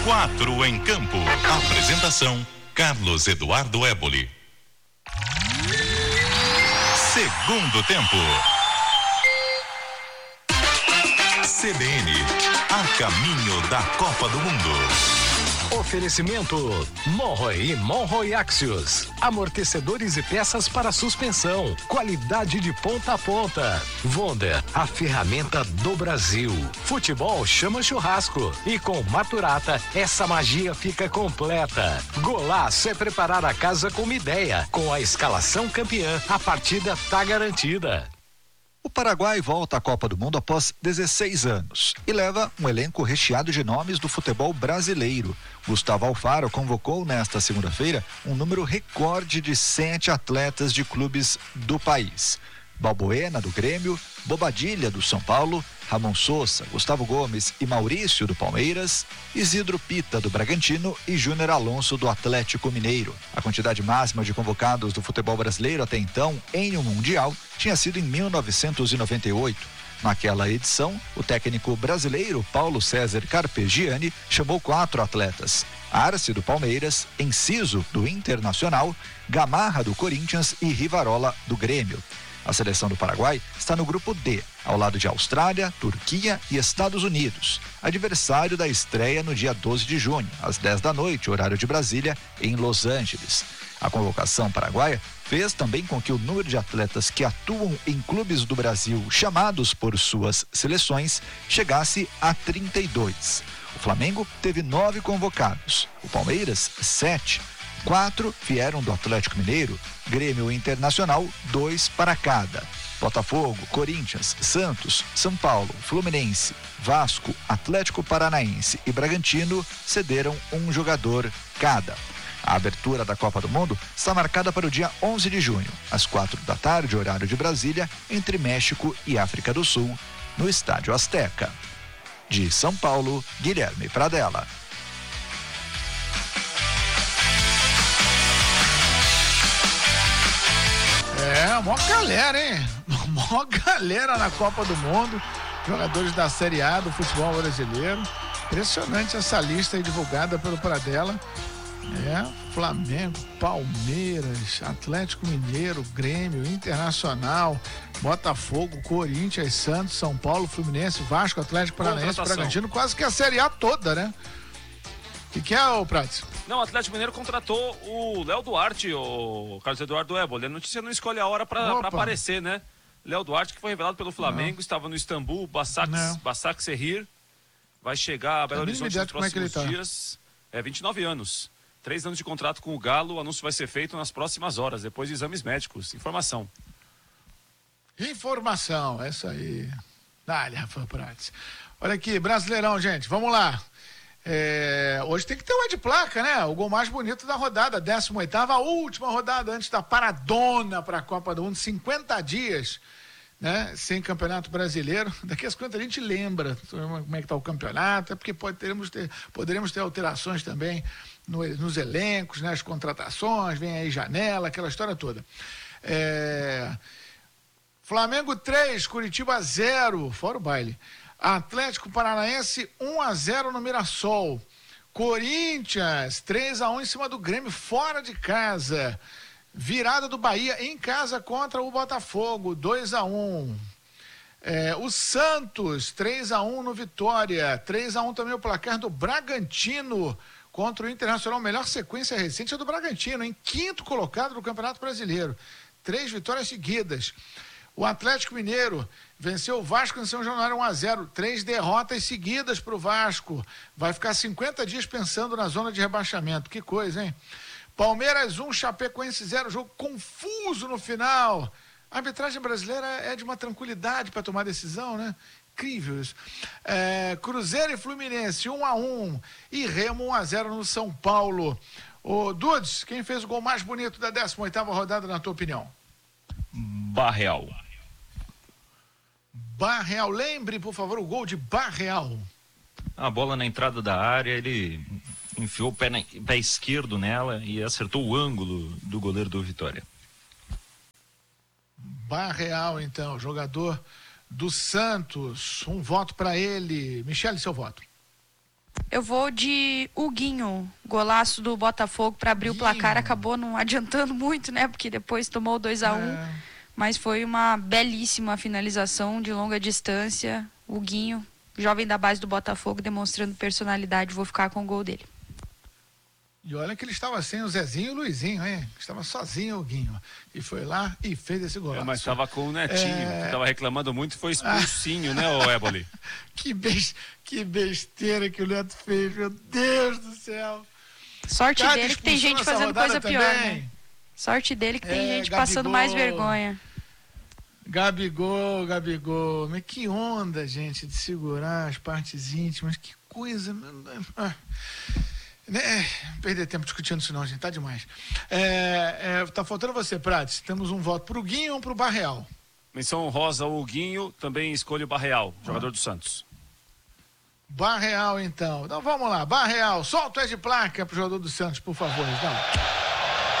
Quatro em campo. Apresentação: Carlos Eduardo Éboli. Segundo tempo. CBN, a caminho da Copa do Mundo. Oferecimento Monroe e Monroe Axios. Amortecedores e peças para suspensão. Qualidade de ponta a ponta. Wonder, a ferramenta do Brasil. Futebol chama churrasco. E com Maturata, essa magia fica completa. Golaço é preparar a casa com uma ideia. Com a escalação campeã, a partida tá garantida. O Paraguai volta à Copa do Mundo após 16 anos e leva um elenco recheado de nomes do futebol brasileiro. Gustavo Alfaro convocou nesta segunda-feira um número recorde de 7 atletas de clubes do país. Balbuena, do Grêmio, Bobadilha, do São Paulo, Ramon Sousa, Gustavo Gomes e Maurício, do Palmeiras, Isidro Pita, do Bragantino e Júnior Alonso, do Atlético Mineiro. A quantidade máxima de convocados do futebol brasileiro até então, em um Mundial, tinha sido em 1998. Naquela edição, o técnico brasileiro Paulo César Carpegiani chamou 4 atletas: Arce, do Palmeiras, Enciso, do Internacional, Gamarra, do Corinthians e Rivarola, do Grêmio. A seleção do Paraguai está no grupo D, ao lado de Austrália, Turquia e Estados Unidos, adversário da estreia no dia 12 de junho, às 10 da noite, horário de Brasília, em Los Angeles. A convocação paraguaia fez também com que o número de atletas que atuam em clubes do Brasil chamados por suas seleções chegasse a 32. O Flamengo teve 9 convocados, o Palmeiras 7. 4 vieram do Atlético Mineiro, Grêmio e Internacional, 2 para cada. Botafogo, Corinthians, Santos, São Paulo, Fluminense, Vasco, Atlético Paranaense e Bragantino cederam um jogador cada. A abertura da Copa do Mundo está marcada para o dia 11 de junho, às 4 da tarde, horário de Brasília, entre México e África do Sul, no Estádio Azteca. De São Paulo, Guilherme Pradella. Mó galera, hein? Mó galera na Copa do Mundo. Jogadores da Série A do futebol brasileiro. Impressionante essa lista aí divulgada pelo Pradella. Flamengo, Palmeiras, Atlético Mineiro, Grêmio, Internacional, Botafogo, Corinthians, Santos, São Paulo, Fluminense, Vasco, Atlético Paranaense, Bragantino. Quase que a Série A toda, né? O que é, o Prats? Não, o Atlético Mineiro contratou o Léo Duarte, o Carlos Eduardo Éboli. A notícia não escolhe a hora para aparecer, né? Léo Duarte, que foi revelado pelo Flamengo, estava no Istambul, Basak Serrir, vai chegar a Belo Horizonte nos próximos dias. 29 anos. 3 anos de contrato com o Galo, o anúncio vai ser feito nas próximas horas, depois de exames médicos. Informação, é isso aí. Dale, Rafa Prats. Olha aqui, Brasileirão, gente, vamos lá. Hoje tem que ter o de placa, né? O gol mais bonito da rodada, 18ª, a última rodada antes da paradona para a Copa do Mundo, 50 dias, né? Sem campeonato brasileiro. Daqui a 50 a gente lembra como é que está o campeonato, é porque poderemos ter alterações também nos elencos, nas contratações, vem aí janela, aquela história toda. Flamengo 3, Curitiba 0, fora o baile. Atlético Paranaense 1-0 no Mirassol. Corinthians 3-1 em cima do Grêmio, fora de casa. Virada do Bahia em casa contra o Botafogo, 2-1. O Santos 3-1 no Vitória. 3-1 também o placar do Bragantino contra o Internacional. Melhor sequência recente é do Bragantino, em 5º colocado no Campeonato Brasileiro. 3 vitórias seguidas. O Atlético Mineiro venceu o Vasco em São Januário 1-0, 3 derrotas seguidas para o Vasco. Vai ficar 50 dias pensando na zona de rebaixamento. Que coisa, hein? Palmeiras 1, Chapecoense 0, jogo confuso no final. A arbitragem brasileira é de uma tranquilidade para tomar decisão, né? Incrível isso. Cruzeiro e Fluminense 1-1 e Remo 1-0 no São Paulo. Ô Dudes, quem fez o gol mais bonito da 18ª rodada, na tua opinião? Barreal, lembre, por favor, o gol de Barreal. A bola na entrada da área, ele enfiou o pé esquerdo nela e acertou o ângulo do goleiro do Vitória. Barreal, então, jogador do Santos. Um voto para ele. Michele, seu voto. Eu vou de Huguinho, golaço do Botafogo para abrir o placar, acabou não adiantando muito, né? Porque depois tomou 2-1, mas foi uma belíssima finalização de longa distância. Huguinho, jovem da base do Botafogo, demonstrando personalidade, vou ficar com o gol dele. E olha que ele estava sem o Zezinho e o Luizinho, hein? Estava sozinho o Huguinho. E foi lá e fez esse golaço. Mas estava com o Netinho, que estava reclamando muito e foi expulsinho, né, o Éboli? Que besteira que o Neto fez, meu Deus do céu. Sorte dele que tem gente fazendo coisa pior, né? Sorte dele que tem gente passando mais vergonha. Gabigol. Mas que onda, gente, de segurar as partes íntimas. Que coisa. Perder tempo discutindo isso não, gente, tá demais. Tá faltando você, Prates. Temos um voto pro Guinho ou pro Barreal? Menção honrosa ao Guinho, também escolho o Barreal, jogador do Santos. Barreal, então. Então vamos lá, Barreal, solta o de placa pro jogador do Santos, por favor, então.